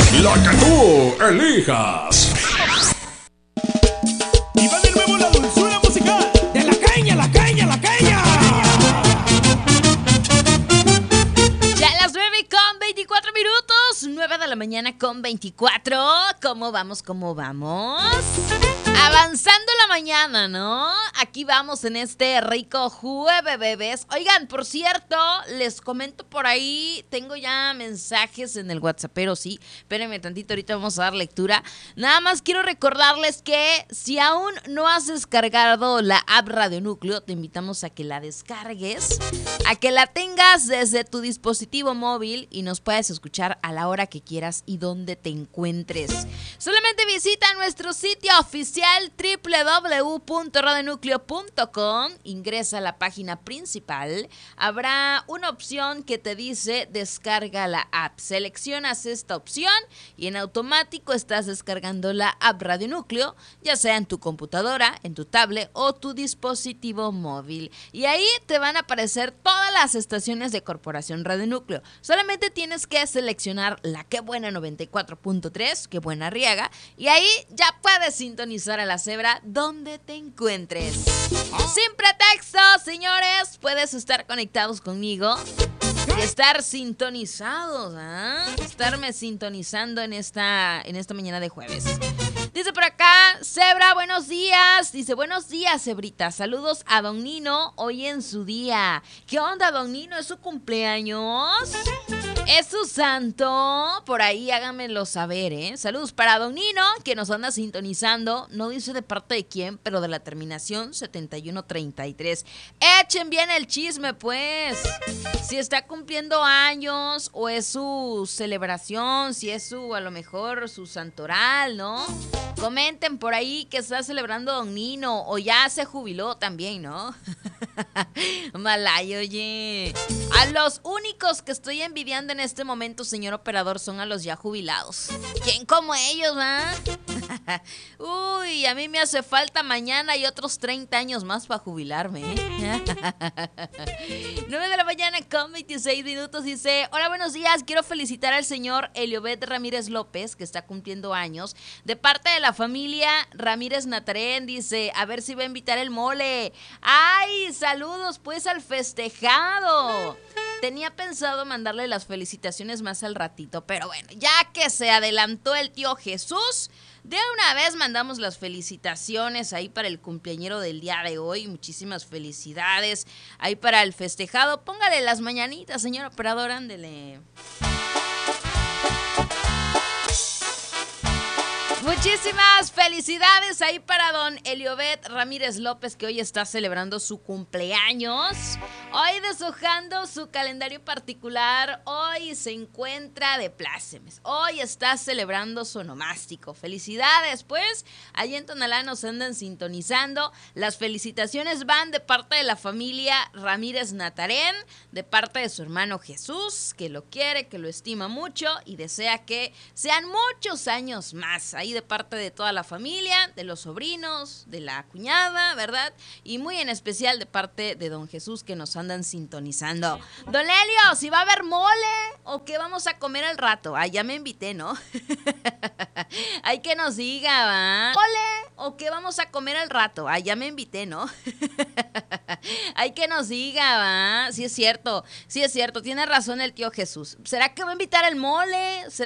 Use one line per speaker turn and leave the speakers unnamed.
La que tú elijas.
Y va de nuevo la dulzura musical de la caña, la caña, la caña.
Ya las 9:24, 9 de la mañana con 24. ¿Cómo vamos? ¿Cómo vamos? Avanzando la mañana, ¿no? Aquí vamos en este rico jueves, bebés. Oigan, por cierto, les comento por ahí, tengo ya mensajes en el WhatsApp, pero sí, espérenme tantito, ahorita vamos a dar lectura. Nada más quiero recordarles que si aún no has descargado la app Radio Núcleo, te invitamos a que la descargues, a que la tengas desde tu dispositivo móvil y nos puedas escuchar a la hora que quieras y donde te encuentres. Solamente visita nuestro sitio oficial www.radionucleo.com, ingresa a la página principal, habrá una opción que te dice descarga la app, seleccionas esta opción y en automático estás descargando la app Radio Núcleo, ya sea en tu computadora, en tu tablet o tu dispositivo móvil, y ahí te van a aparecer todas las estaciones de Corporación Radio Núcleo. Solamente tienes que seleccionar la Qué Buena 94.3, Qué Buena Arriaga, y ahí ya puedes sintonizar a la cebra donde te encuentres. Sin pretexto, señores, puedes estar conectados conmigo y estar sintonizados, estarme sintonizando en esta mañana de jueves. Dice por acá, Zebra, buenos días. Dice, buenos días, Zebrita. Saludos a Don Nino hoy en su día. ¿Qué onda, Don Nino? ¿Es su cumpleaños? ¿Es su santo? Por ahí háganmelo saber, ¿eh? Saludos para Don Nino, que nos anda sintonizando. No dice de parte de quién, pero de la terminación 7133. Echen bien el chisme, pues. Si está cumpliendo años o es su celebración, si es a lo mejor su santoral, ¿no? Comenten por ahí que está celebrando Don Nino o ya se jubiló también, ¿no? Malay, oye. A los únicos que estoy envidiando en este momento, señor operador, son a los ya jubilados. ¿Quién como ellos, va? Uy, a mí me hace falta mañana y otros 30 años más para jubilarme, ¿eh? 9 de la mañana con 26 minutos. Dice, hola, buenos días. Quiero felicitar al señor Eliobet Ramírez López, que está cumpliendo años, de parte de la familia Ramírez Natarén. Dice, a ver si va a invitar el mole. ¡Ay, saludos pues al festejado! Tenía pensado mandarle las felicitaciones más al ratito, pero bueno, ya que se adelantó el tío Jesús, de una vez mandamos las felicitaciones ahí para el cumpleañero del día de hoy. Muchísimas felicidades ahí para el festejado. Póngale las mañanitas, señor operador, ándele. Muchísimas felicidades ahí para don Eliobet Ramírez López, que hoy está celebrando su cumpleaños. Hoy deshojando su calendario particular, hoy se encuentra de plácemes. Hoy está celebrando su onomástico. Felicidades, pues. Allí en Tonalá nos andan sintonizando. Las felicitaciones van de parte de la familia Ramírez Natarén, de parte de su hermano Jesús, que lo quiere, que lo estima mucho y desea que sean muchos años más. Ahí de parte de toda la familia, de los sobrinos, de la cuñada, ¿verdad? Y muy en especial de parte de don Jesús, que nos andan sintonizando. Don Helio, ¿si va a haber mole o qué vamos a comer al rato? Ay, ya me invité, ¿no? Hay que nos diga, ¿va? ¿Mole o qué vamos a comer al rato? Ay, ya me invité, ¿no? Hay que nos diga, ¿va? Sí es cierto, tiene razón el tío Jesús. ¿Será que va a invitar el mole?